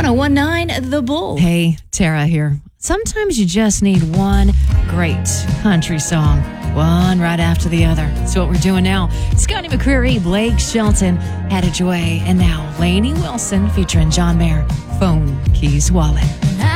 1019 The Bull. Hey, Tara here. Sometimes you just need one great country song, one right after the other. That's what we're doing now. Scotty McCreery, Blake Shelton, Headed Your Way, and now Lainey Wilson featuring John Mayer, Phone Keys Wallet.